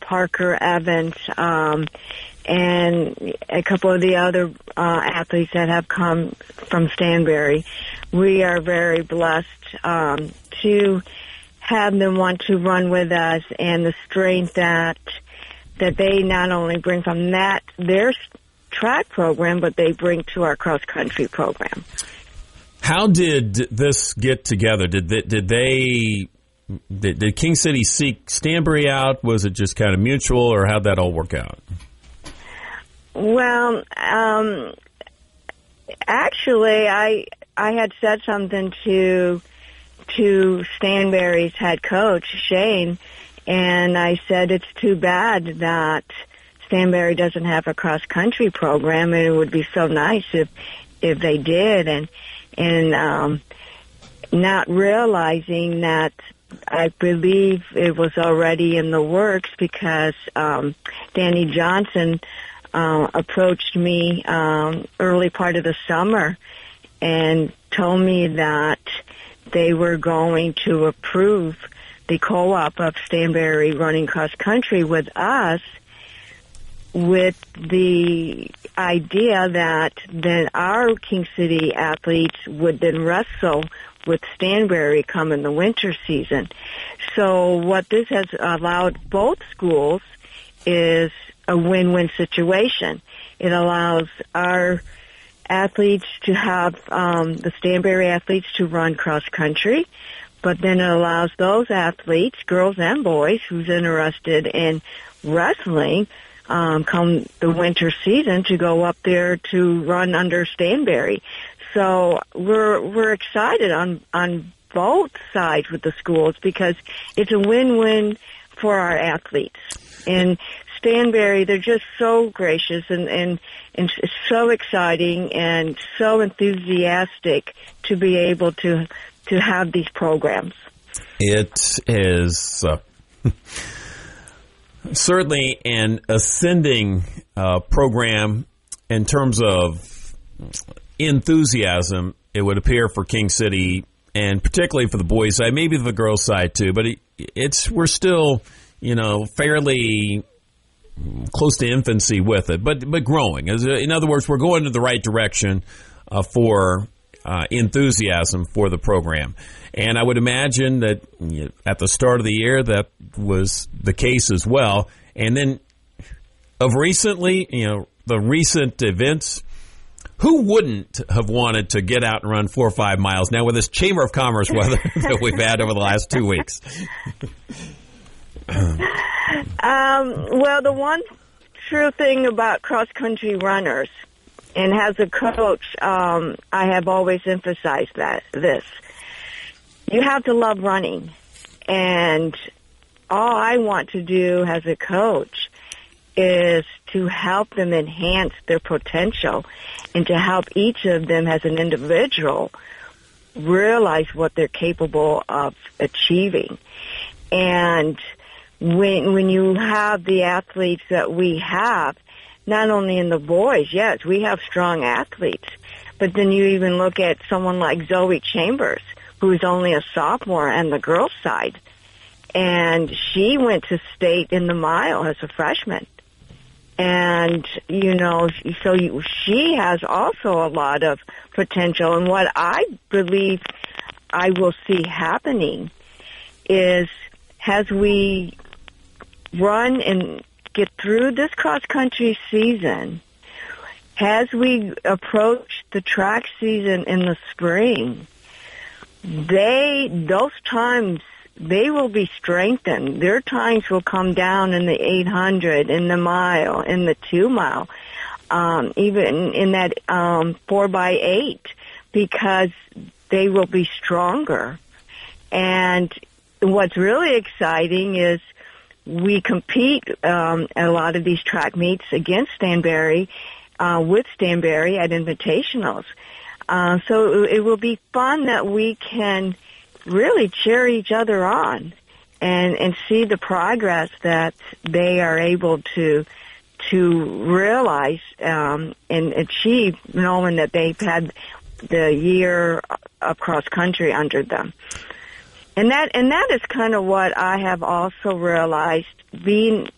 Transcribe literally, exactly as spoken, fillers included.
Parker Evans, um, and a couple of the other uh, athletes that have come from Stanberry. We are very blessed um, to have them want to run with us, and the strength that that they not only bring from that their track program, but they bring to our cross country program. How did this get together? Did they, did they did, did King City seek Stanberry out? Was it just kind of mutual, or how'd that all work out? Well, um, actually, I I had said something to to Stanberry's head coach, Shane, and I said it's too bad that Stanberry doesn't have a cross-country program, and it would be so nice if if they did, and and um, not realizing that I believe it was already in the works because um, Danny Johnson uh, approached me um, early part of the summer and told me that they were going to approve the co-op of Stanberry running cross-country with us, with the idea that then our King City athletes would then wrestle with Stanberry come in the winter season. So what this has allowed both schools is a win-win situation. It allows our athletes to have um, the Stanberry athletes to run cross-country, but then it allows those athletes, girls and boys, who's interested in wrestling Um, come the winter season to go up there to run under Stanberry. So we're we're excited on on both sides with the schools because it's a win-win for our athletes. And Stanberry, they're just so gracious and, and, and so exciting and so enthusiastic to be able to to have these programs. It is Uh... certainly an ascending uh, program in terms of enthusiasm, it would appear, for King City, and particularly for the boys' side, maybe the girls' side too. But it, it's we're still, you know, fairly close to infancy with it, but but growing. In other words, we're going in the right direction uh, for uh, enthusiasm for the program. And I would imagine that you know, at the start of the year that was the case as well. And then of recently, you know, the recent events, who wouldn't have wanted to get out and run four or five miles now with this Chamber of Commerce weather that we've had over the last two weeks? um, well, the one true thing about cross-country runners, and as a coach, um, I have always emphasized that this. You have to love running, and all I want to do as a coach is to help them enhance their potential and to help each of them as an individual realize what they're capable of achieving. And when when you have the athletes that we have, not only in the boys, yes, we have strong athletes, but then you even look at someone like Zoe Chambers, who's only a sophomore on the girls' side. And she went to state in the mile as a freshman. And, you know, so you, she has also a lot of potential. And what I believe I will see happening is as we run and get through this cross-country season, as we approach the track season in the spring, They, those times, they will be strengthened. Their times will come down in the eight hundred, in the mile, in the two mile, um, even in that um, four by eight, because they will be stronger. And what's really exciting is we compete um, at a lot of these track meets against Stanberry, uh, with Stanberry at invitationals. Uh, so it will be fun that we can really cheer each other on and, and see the progress that they are able to to realize um, and achieve, knowing that they've had the year of cross country under them. And that and that is kind of what I have also realized, being